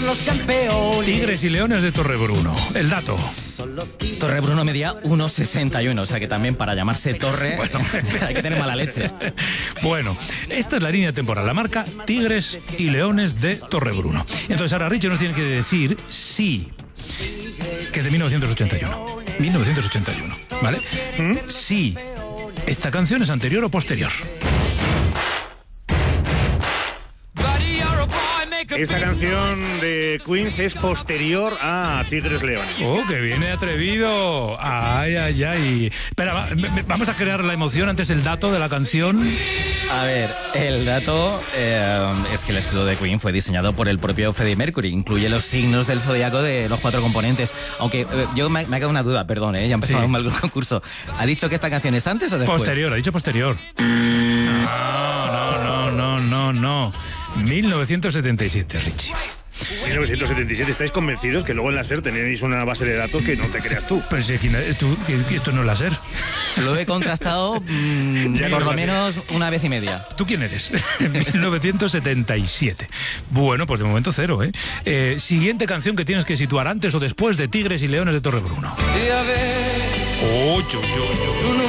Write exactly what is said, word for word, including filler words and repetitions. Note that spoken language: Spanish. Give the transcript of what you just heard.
serán los campeones. Tigres y Leones de Torrebruno. El dato. Torrebruno medía uno sesenta y uno, o sea que también para llamarse Torre bueno, hay que tener mala leche. Bueno, esta es la línea temporal, la marca Tigres y Leones de Torrebruno. Entonces ahora Richie nos tiene que decir si, que es de mil novecientos ochenta y uno. mil novecientos ochenta y uno, ¿vale? ¿Mm? Si esta canción es anterior o posterior. Esta canción de Queens es posterior a Tigres Leones. ¡Oh, que viene atrevido! ¡Ay, ay, ay! Espera, va, vamos a crear la emoción antes el dato de la canción. A ver, el dato eh, es que el escudo de Queen fue diseñado por el propio Freddie Mercury. Incluye los signos del zodiaco de los cuatro componentes. Aunque eh, yo me, me ha quedado una duda, perdón, eh, ya empezamos sí. mal el concurso. ¿Ha dicho que esta canción es antes o después? Posterior, ha dicho posterior. No, no, no, no, no. mil novecientos setenta y siete, Richie. mil novecientos setenta y siete, ¿estáis convencidos que luego en la SER tenéis una base de datos que no te creas tú? Pero si tú, esto no es la SER. Lo he contrastado mmm, por lo menos una vez y media. ¿Tú quién eres? mil novecientos setenta y siete. Bueno, pues de momento cero, ¿eh? ¿eh? Siguiente canción que tienes que situar antes o después de Tigres y Leones de Torrebruno. Y a ver, oh, yo, yo, yo.